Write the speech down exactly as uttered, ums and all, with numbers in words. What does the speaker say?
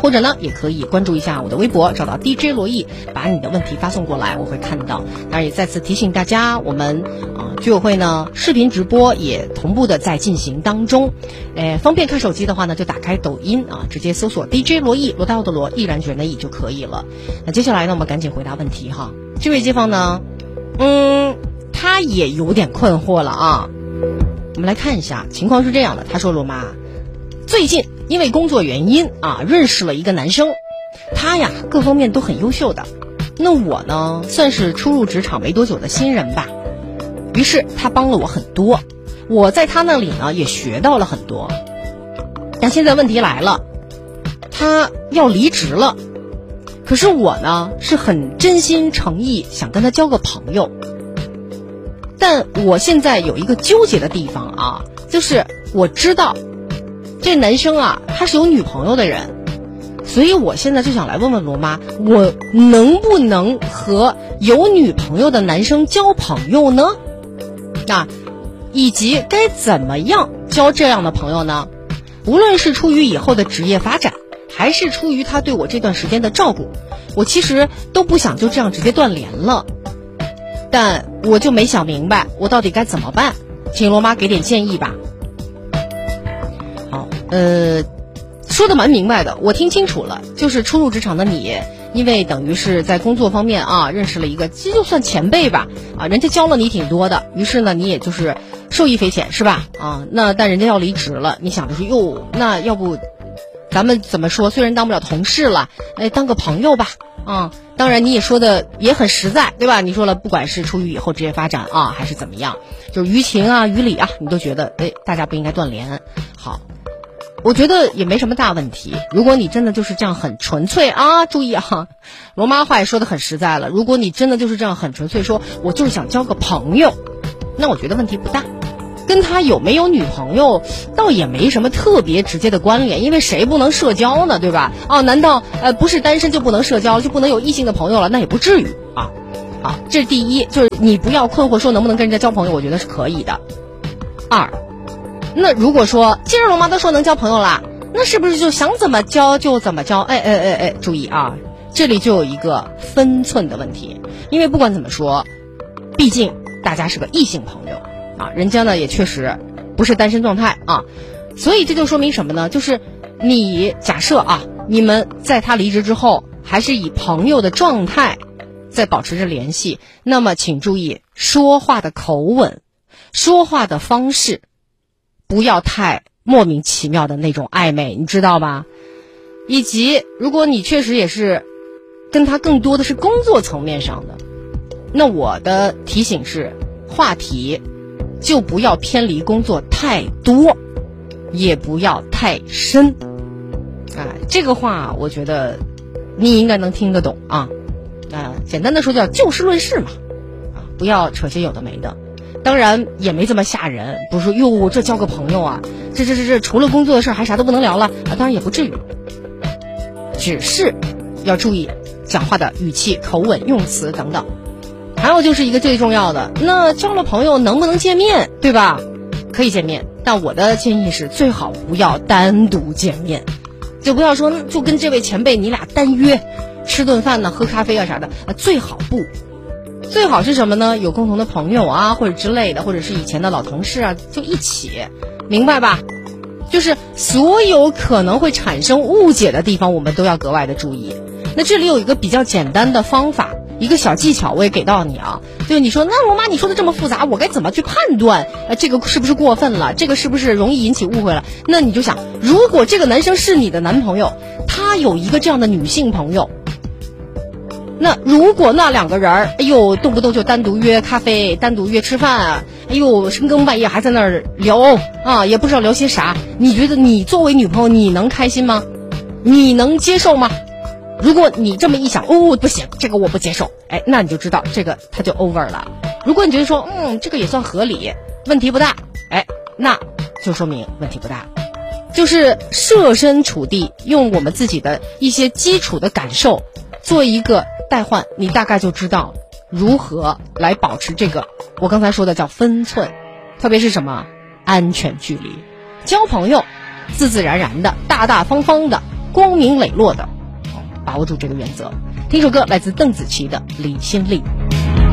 或者呢也可以关注一下我的微博，找到 D J 罗毅，把你的问题发送过来，我会看到。当然也再次提醒大家，我们啊、呃、居委会呢视频直播也同步的在进行当中，呃方便看手机的话呢，就打开抖音啊，直接搜索 D J 罗毅，罗大佑的罗，毅然决然的毅就可以了。那接下来呢，我们赶紧回答问题哈。这位街坊呢，嗯，他也有点困惑了啊。我们来看一下，情况是这样的，他说罗妈，最近因为工作原因啊，认识了一个男生，他呀各方面都很优秀的。那我呢，算是初入职场没多久的新人吧，于是他帮了我很多，我在他那里呢也学到了很多。但现在问题来了，他要离职了，可是我呢是很真心诚意想跟他交个朋友。但我现在有一个纠结的地方啊，就是我知道这男生啊他是有女朋友的人，所以我现在就想来问问罗妈，我能不能和有女朋友的男生交朋友呢？啊，以及该怎么样交这样的朋友呢？无论是出于以后的职业发展，还是出于他对我这段时间的照顾，我其实都不想就这样直接断联了。但我就没想明白我到底该怎么办，请罗妈给点建议吧。好，呃说的蛮明白的，我听清楚了，就是初入职场的你，因为等于是在工作方面啊认识了一个其实就算前辈吧，啊人家教了你挺多的，于是呢你也就是受益匪浅是吧？啊那但人家要离职了，你想的是哟，那要不咱们怎么说，虽然当不了同事了，哎当个朋友吧。啊、嗯，当然你也说的也很实在，对吧？你说了，不管是出于以后职业发展啊，还是怎么样，就是于情啊于理啊，你都觉得哎，大家不应该断联。好，我觉得也没什么大问题。如果你真的就是这样很纯粹啊，注意啊，罗妈话也说的很实在了。如果你真的就是这样很纯粹，说我就是想交个朋友，那我觉得问题不大。跟他有没有女朋友倒也没什么特别直接的关联，因为谁不能社交呢，对吧？哦，难道呃不是单身就不能社交，就不能有异性的朋友了？那也不至于啊。好，这是第一，就是你不要困惑说能不能跟人家交朋友，我觉得是可以的。二，那如果说既然罗妈都说能交朋友啦，那是不是就想怎么交就怎么交？哎哎哎哎，注意啊，这里就有一个分寸的问题，因为不管怎么说，毕竟大家是个异性朋友。啊，人家呢也确实不是单身状态啊，所以这就说明什么呢？就是你假设啊，你们在他离职之后还是以朋友的状态在保持着联系，那么请注意说话的口吻，说话的方式，不要太莫名其妙的那种暧昧，你知道吧？以及如果你确实也是跟他更多的是工作层面上的，那我的提醒是话题就不要偏离工作太多，也不要太深。啊，这个话我觉得你应该能听得懂啊。啊，简单的说叫就事论事嘛，啊，不要扯些有的没的。当然也没这么吓人，不是说哟这交个朋友啊，这这这这除了工作的事还啥都不能聊了啊，当然也不至于，只是要注意讲话的语气、口吻、用词等等。还有就是一个最重要的，那交了朋友能不能见面，对吧？可以见面，但我的建议是最好不要单独见面，就不要说就跟这位前辈你俩单约吃顿饭呢、喝咖啡啊啥的，最好不。最好是什么呢？有共同的朋友啊，或者之类的，或者是以前的老同事啊，就一起，明白吧？就是所有可能会产生误解的地方，我们都要格外的注意。那这里有一个比较简单的方法，一个小技巧我也给到你啊，就是你说那罗妈你说的这么复杂，我该怎么去判断呃这个是不是过分了，这个是不是容易引起误会了？那你就想，如果这个男生是你的男朋友，他有一个这样的女性朋友，那如果那两个人哎呦动不动就单独约咖啡，单独约吃饭，哎呦深更半夜还在那儿聊啊，也不知道聊些啥，你觉得你作为女朋友你能开心吗？你能接受吗？如果你这么一想，哦不行，这个我不接受，哎，那你就知道这个它就 over 了。如果你觉得说嗯这个也算合理，问题不大，哎，那就说明问题不大。就是设身处地，用我们自己的一些基础的感受做一个代换，你大概就知道如何来保持这个我刚才说的叫分寸，特别是什么安全距离。交朋友自自然然的大大方方的， 光明磊落的把握住这个原则。听首歌来自邓紫棋的《离心力》。